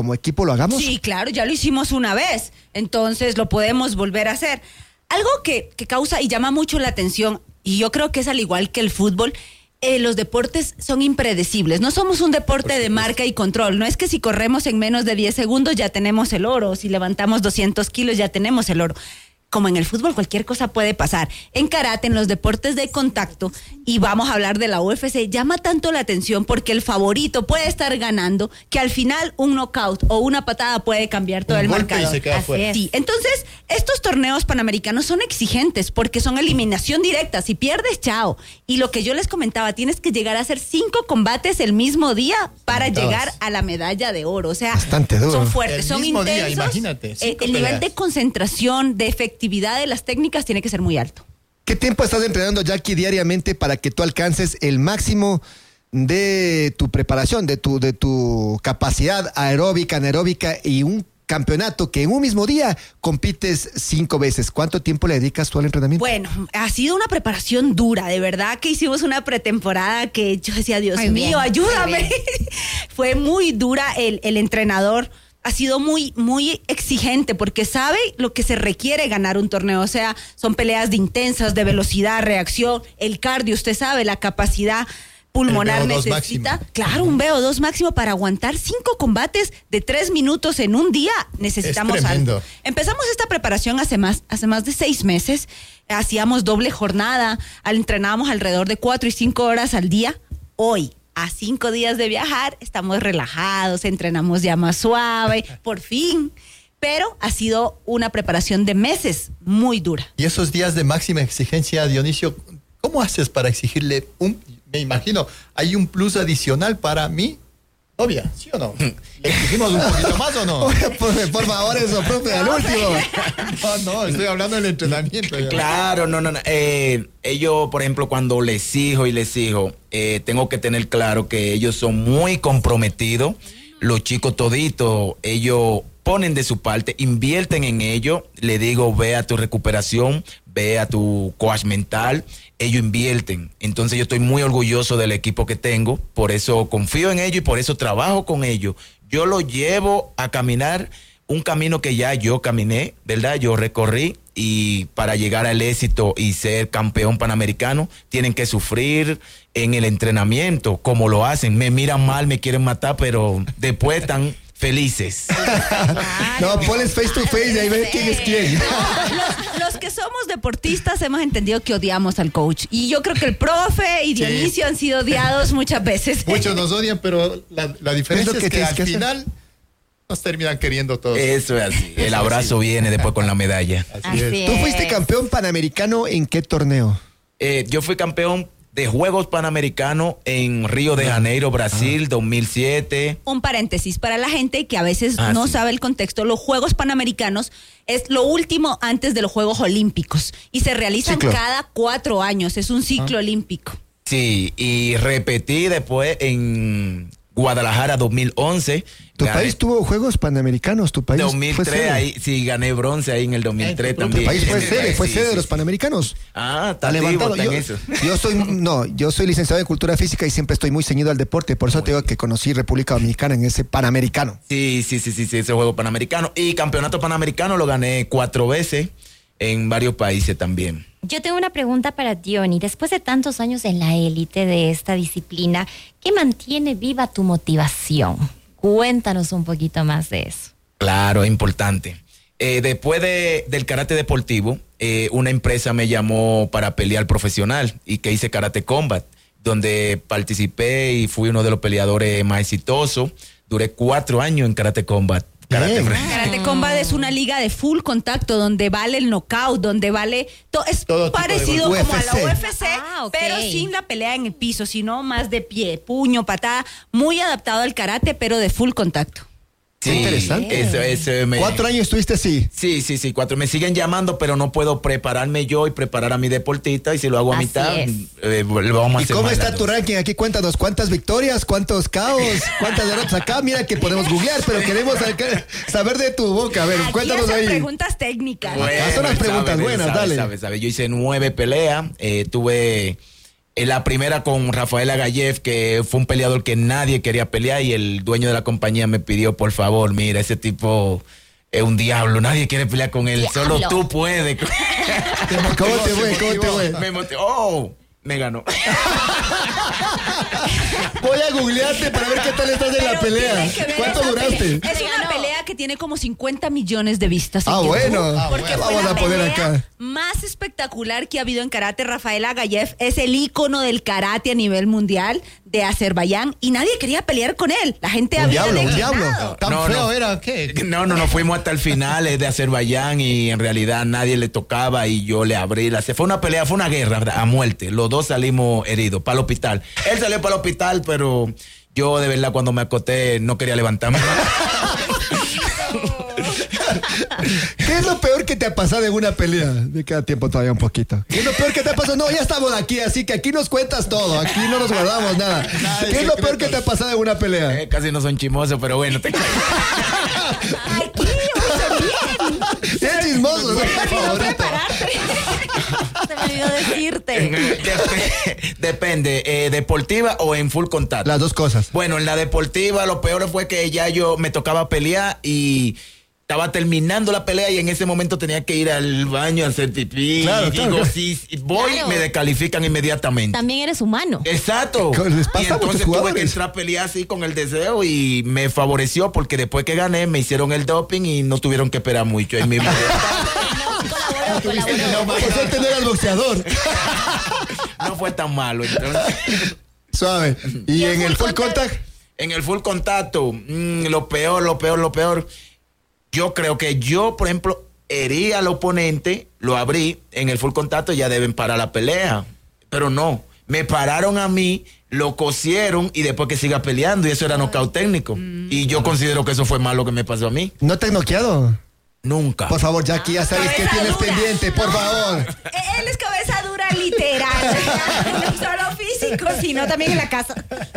como equipo lo hagamos. Sí, claro, ya lo hicimos una vez, entonces lo podemos volver a hacer. Algo que causa y llama mucho la atención, y yo creo que es al igual que el fútbol, los deportes son impredecibles. No somos un deporte de marca y control. No es que si corremos en menos de 10 segundos ya tenemos el oro, o si levantamos 200 kilos ya tenemos el oro. Como en el fútbol, cualquier cosa puede pasar. En karate, en los deportes de contacto, y vamos a hablar de la UFC, llama tanto la atención porque el favorito puede estar ganando que al final un knockout o una patada puede cambiar todo el marcador. Y se queda fuera. Sí, entonces estos torneos panamericanos son exigentes porque son eliminación directa. Si pierdes, chao. Y lo que yo les comentaba, tienes que llegar a hacer 5 combates el mismo día para llegar a la medalla de oro. O sea, bastante duro. Son fuertes, El son mismo intensos. día, imagínate, 5 el nivel peleas. de concentración, de efectividad de las técnicas tiene que ser muy alto. ¿Qué tiempo estás entrenando, Jackie, diariamente para que tú alcances el máximo de tu preparación, de tu capacidad aeróbica, anaeróbica y un campeonato que en un mismo día compites 5 veces? ¿Cuánto tiempo le dedicas tú al entrenamiento? Bueno, ha sido una preparación dura, de verdad que hicimos una pretemporada que yo decía, Dios Muy mío, bien, ayúdame. muy bien. Fue muy dura, el entrenador ha sido muy, muy exigente porque sabe lo que se requiere ganar un torneo. O sea, son peleas de intensas, de velocidad, reacción, el cardio, usted sabe, la capacidad pulmonar El VO2 necesita. máximo. Claro, un VO2 máximo para aguantar 5 combates de 3 minutos en un día. Necesitamos Es tremendo. algo. Empezamos esta preparación hace más de 6 meses. Hacíamos doble jornada, entrenábamos alrededor de 4 y 5 horas al día. Hoy, a 5 días de viajar, estamos relajados, entrenamos ya más suave, por fin. Pero ha sido una preparación de meses muy dura. Y esos días de máxima exigencia, Dionisio, ¿cómo haces para exigirle me imagino, hay un plus adicional para mi novia, ¿sí o no? ¿Le exigimos un poquito más o no? Oye, por favor, eso, profe, al último. No, estoy hablando del entrenamiento. Ya. Claro, no. Ellos, por ejemplo, cuando les exijo, tengo que tener claro que ellos son muy comprometidos. Los chicos toditos, ellos ponen de su parte, invierten en ello. Le digo, ve a tu recuperación, ve a tu coach mental. Ellos invierten. Entonces yo estoy muy orgulloso del equipo que tengo. Por eso confío en ellos y por eso trabajo con ellos. Yo los llevo a caminar un camino que ya yo caminé, ¿verdad? Yo recorrí, y para llegar al éxito y ser campeón panamericano tienen que sufrir en el entrenamiento, como lo hacen. Me miran mal, me quieren matar, pero después están felices. No, ponles face to face y ahí ves quién es quién. Los que somos deportistas hemos entendido que odiamos al coach. Y yo creo que el profe y Dionisio han sido odiados muchas veces. Muchos nos odian, pero la diferencia es que al final nos terminan queriendo todos. Eso es así. El abrazo viene después con la medalla. Así es. ¿Tú fuiste campeón panamericano en qué torneo? Yo fui campeón de Juegos Panamericanos en Río de Janeiro, Brasil, 2007. Un paréntesis, para la gente que a veces no sí. sabe el contexto, los Juegos Panamericanos es lo último antes de los Juegos Olímpicos y se realizan Ciclo. cada 4 años, es un ciclo olímpico. Sí, y repetí después en Guadalajara 2011. ¿Tu Gané país tuvo Juegos Panamericanos? ¿Tu país fue 2003, sede? ahí sí gané bronce ahí en el 2003 ¿Tu también. país fue Sí, sede? ¿Fue sí, sede de sí, los sí. Panamericanos? Ah, está Ha levantado. activo, está en eso. Yo soy licenciado en Cultura Física y siempre estoy muy ceñido al deporte. Por eso te digo que conocí República Dominicana en ese Panamericano. Sí, ese juego panamericano. Y campeonato panamericano lo gané 4 veces en varios países también. Yo tengo una pregunta para Diony. Después de tantos años en la élite de esta disciplina, ¿qué mantiene viva tu motivación? Cuéntanos un poquito más de eso. Claro, es importante. Después del karate deportivo, una empresa me llamó para pelear profesional y que hice Karate Combat, donde participé y fui uno de los peleadores más exitosos. Duré 4 años en Karate Combat. Karate Combat es una liga de full contacto donde vale el knockout, donde vale es Todo tipo de parecido golpe. como a la UFC. UFC, Ah, ok. pero sin la pelea en el piso, sino más de pie, puño, patada, muy adaptado al karate, pero de full contacto. Qué interesante. Eso 4 años estuviste así. Sí, 4. Me siguen llamando, pero no puedo prepararme yo y preparar a mi deportista, y si lo hago a Así mitad, es. lo vamos a ¿Y hacer cómo mal está las tu dos. ranking? Aquí cuéntanos, ¿cuántas victorias, cuántos caos, cuántas derrotas acá? Mira que podemos googlear, pero queremos saber de tu boca. A ver, Aquí cuéntanos hacen ahí. preguntas técnicas. Acá son las preguntas buenas, dale. Sabe. Yo hice 9 peleas, tuve La primera con Rafael Agayev, que fue un peleador que nadie quería pelear y el dueño de la compañía me pidió, por favor, mira, ese tipo es un diablo, nadie quiere pelear con él, Diablo. solo tú puedes. ¿Cómo te fue? ¿Cómo te fue? Me motivó. Me ganó. Voy a googlearte para ver qué tal estás en la Pero pelea. tiene que ver ¿Cuánto esa duraste? pelea. Es una pelea que tiene como 50 millones de vistas. en Ah, YouTube, bueno. Porque fue Vamos la a poner pelea acá. más espectacular que ha habido en karate. Rafael Agayev es el ícono del karate a nivel mundial de Azerbaiyán y nadie quería pelear con él. La gente había Un declinado. diablo. ¿Tan No, feo no. era qué? No, fuimos hasta el final de Azerbaiyán y en realidad nadie le tocaba y yo le abrí. Fue una pelea, fue una guerra a muerte. Los dos salimos heridos para el hospital. Él salió para el hospital, pero yo de verdad cuando me acosté no quería levantarme. ¿Qué es lo peor que te ha pasado en una pelea? Me queda tiempo todavía un poquito. ¿Qué es lo peor que te ha pasado? No, ya estamos aquí, así que aquí nos cuentas todo. Aquí no nos guardamos nada. ¿Qué es lo peor que te ha pasado en una pelea? Casi no son chimosos, pero bueno. Aquí, oye, bien. Es chismoso. Se ¿no? me olvidó Favorito. prepararte. Se me olvidó decirte. Depende, deportiva o en full contact. Las dos cosas. Bueno, en la deportiva lo peor fue que ya yo me tocaba pelear y estaba terminando la pelea y en ese momento tenía que ir al baño a hacer pipí. Claro, y digo, claro. si voy, Claro. me descalifican inmediatamente. También eres humano. Exacto. Les pasa Y a muchos entonces tuve jugadores. que entrar a pelear así con el deseo y me favoreció porque después que gané me hicieron el doping y no tuvieron que esperar mucho. Ahí mismo. Colaboró. Por suerte no eras boxeador. No fue tan malo. Entonces, Suave. ¿Y en el full contact? en el full contacto, lo peor. Yo creo que yo, por ejemplo, herí al oponente, lo abrí, en el full contacto ya deben parar la pelea. Pero no, me pararon a mí, lo cosieron y después que siga peleando y eso era nocaut técnico. Y yo considero que eso fue malo que me pasó a mí. ¿No te has noqueado? Nunca. Por favor, Jackie, ya sabes que Cabeza tienes dura. pendiente, por favor. Él es cabeza dura literal. No solo físico, sino también en la casa.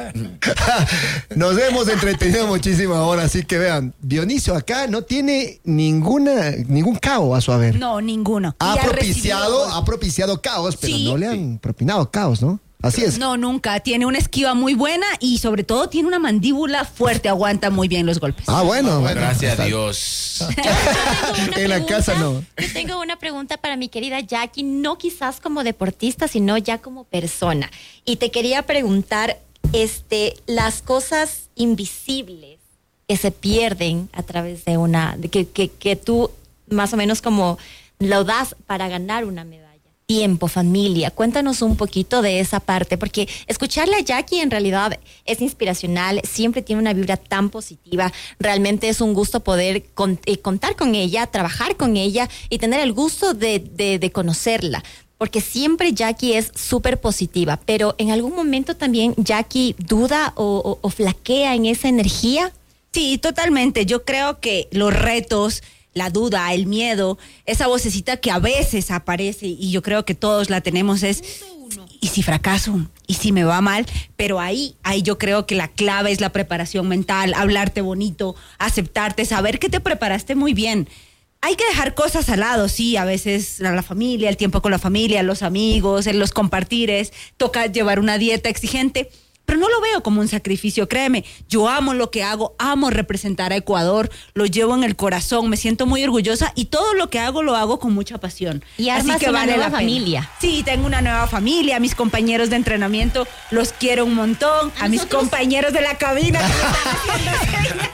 Nos hemos entretenido muchísimo ahora, así que vean, Dionisio acá no tiene ningún caos a su haber. No, ninguno. Ha Y propiciado caos, pero Sí. no le han propinado caos, ¿no? Así es. No, nunca. Tiene una esquiva muy buena y sobre todo tiene una mandíbula fuerte. Aguanta muy bien los golpes. Ah, bueno. Gracias Está- a Dios. En la casa no. Yo tengo una pregunta para mi querida Jackie, no quizás como deportista, sino ya como persona. Y te quería preguntar, las cosas invisibles que se pierden a través de que tú más o menos como lo das para ganar una medalla. Tiempo, familia. Cuéntanos un poquito de esa parte, porque escucharle a Jackie en realidad es inspiracional, siempre tiene una vibra tan positiva, realmente es un gusto poder contar con ella, trabajar con ella y tener el gusto de conocerla, porque siempre Jackie es súper positiva, pero en algún momento también Jackie duda o flaquea en esa energía. Sí, totalmente. Yo creo que los retos, la duda, el miedo, esa vocecita que a veces aparece y yo creo que todos la tenemos es, ¿y si fracaso? ¿Y si me va mal? Pero ahí yo creo que la clave es la preparación mental, hablarte bonito, aceptarte, saber que te preparaste muy bien. Hay que dejar cosas al lado, sí, a veces la familia, el tiempo con la familia, los amigos, los compartires, toca llevar una dieta exigente. Pero no lo veo como un sacrificio, créeme. Yo amo lo que hago, amo representar a Ecuador, lo llevo en el corazón, me siento muy orgullosa y todo lo que hago lo hago con mucha pasión. Y armas Así que una vale nueva la pena. familia. Sí, tengo una nueva familia, a mis compañeros de entrenamiento los quiero un montón, a mis nosotros- compañeros de la cabina que me están haciendo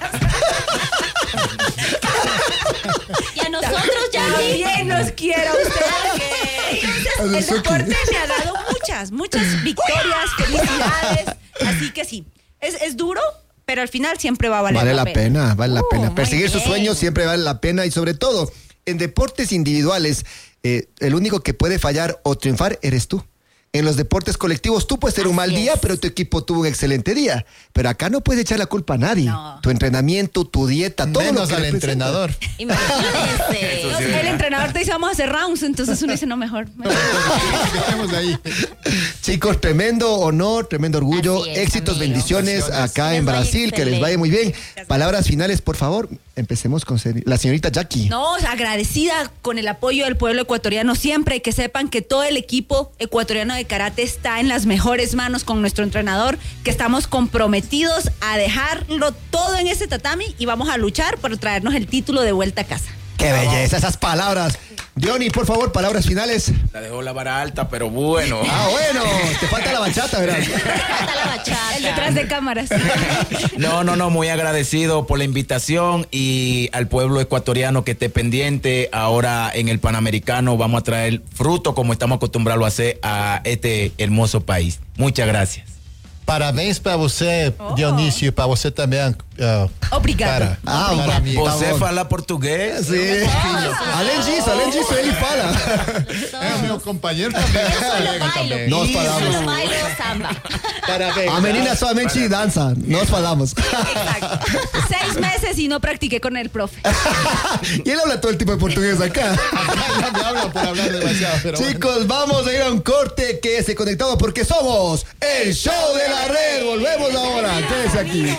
Y a nosotros, Jackie. también los quiero a ustedes. Entonces, el deporte me ha dado muchas victorias, felicidades. Así que sí, es duro, pero al final siempre va a valer Vale la la pena, vale la pena. muy Perseguir sus bien. sueños siempre vale la pena y sobre todo en deportes individuales, el único que puede fallar o triunfar eres tú. En los deportes colectivos tú puedes tener un mal Así día, es. pero tu equipo tuvo un excelente día. Pero acá no puedes echar la culpa a nadie. No. Tu entrenamiento, tu dieta, todo lo Menos que al representa. entrenador. Imagínense. El entrenador te dice vamos a hacer rounds, entonces uno dice no, mejor. Dejemos ahí. Chicos, tremendo honor, tremendo orgullo, Así es, éxitos, amigos. bendiciones acá Les en vaya Brasil, que les excelente. vaya muy bien. Palabras finales, por favor, Empecemos con la señorita Jackie. No, agradecida con el apoyo del pueblo ecuatoriano siempre, que sepan que todo el equipo ecuatoriano de karate está en las mejores manos con nuestro entrenador, que estamos comprometidos a dejarlo todo en ese tatami y vamos a luchar por traernos el título de vuelta a casa. ¡Qué belleza esas palabras! Diony, por favor, palabras finales. La dejó la vara alta, pero bueno. Bueno, te falta la bachata, ¿verdad? Falta la bachata. El detrás de cámaras. No, muy agradecido por la invitación y al pueblo ecuatoriano que esté pendiente. Ahora en el Panamericano vamos a traer fruto como estamos acostumbrados a hacer a este hermoso país. Muchas gracias. Parabéns para você, Dionísio, e para você também. Obrigado. Para mim. ¿Você fala portugués? Sí. Além disso, ele fala. Meu companheiro também. Nós falamos. Solo bailo samba. Parabéns. A menina solamente danza, nós falamos. Exacto. 6 meses y no practiqué con el profe. Y él habla todo el tipo de portugués acá. Ya me hablan por hablar demasiado. Pero Chicos, vamos a ir a un corte, quédese conectado porque somos el show de la red. Volvemos ahora, quédese aquí.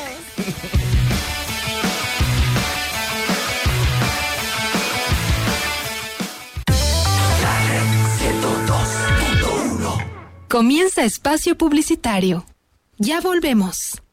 Comienza espacio publicitario. Ya volvemos.